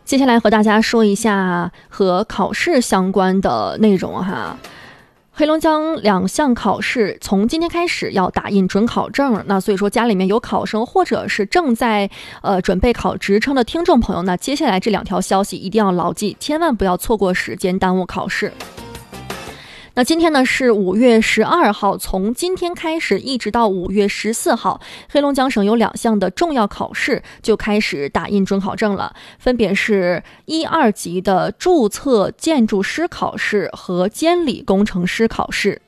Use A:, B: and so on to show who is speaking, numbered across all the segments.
A: 接下来和大家说一下和考试相关的内容哈。黑龙江2项考试从今天开始要打印准考证，那所以说家里面有考生或者是正在准备考职称的听众朋友，那接下来这2条消息一定要牢记，千万不要错过时间耽误考试。那今天呢是5月12号，从今天开始一直到5月14号，黑龙江省有2项的重要考试就开始打印准考证了，分别是1、2级的注册建筑师考试和监理工程师考试。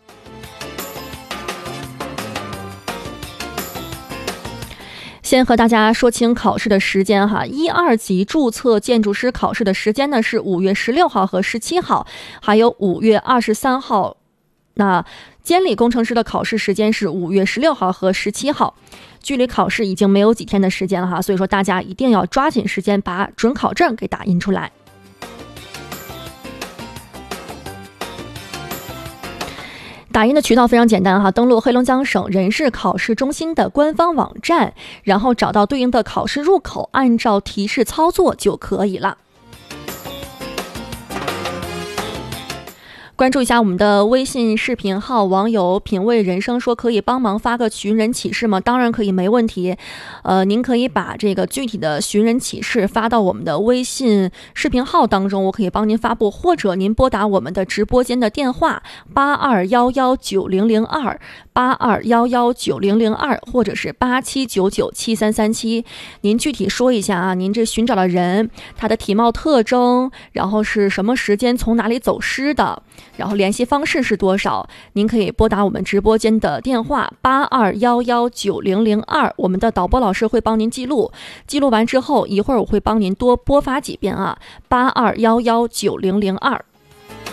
A: 先和大家说清考试的时间哈，1、2级注册建筑师考试的时间呢是5月16号和17号，还有5月23号。那监理工程师的考试时间是5月16号和17号。距离考试已经没有几天的时间了哈，所以说大家一定要抓紧时间把准考证给打印出来。打印的渠道非常简单哈，登录黑龙江省人事考试中心的官方网站，然后找到对应的考试入口，按照提示操作就可以了。关注一下我们的微信视频号，网友品味人生说可以帮忙发个寻人启事吗？当然可以，没问题。您可以把这个具体的寻人启事发到我们的微信视频号当中，我可以帮您发布，或者您拨打我们的直播间的电话82119002，82119002，或者是87997337。您具体说一下啊，您这寻找的人他的体貌特征，然后是什么时间从哪里走失的，然后联系方式是多少？您可以拨打我们直播间的电话82119002，我们的导播老师会帮您记录，记录完之后，一会儿我会帮您多播发几遍啊，82119002。